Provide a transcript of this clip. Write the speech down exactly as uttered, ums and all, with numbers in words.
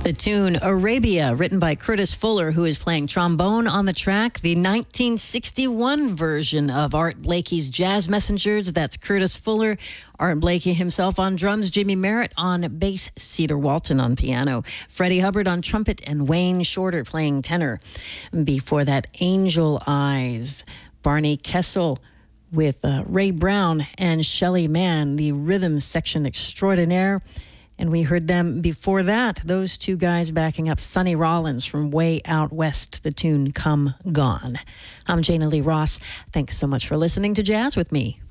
The tune Arabia, written by Curtis Fuller, who is playing trombone on the track. The nineteen sixty-one version of Art Blakey's Jazz Messengers. That's Curtis Fuller, Art Blakey himself on drums, Jimmy Merritt on bass, Cedar Walton on piano, Freddie Hubbard on trumpet, and Wayne Shorter playing tenor. Before that, Angel Eyes, Barney Kessel with uh, Ray Brown and Shelley Mann, the rhythm section extraordinaire. And we heard them before that, those two guys backing up Sonny Rollins from Way Out West, the tune Come Gone. I'm Jana Lee Ross. Thanks so much for listening to Jazz with Me.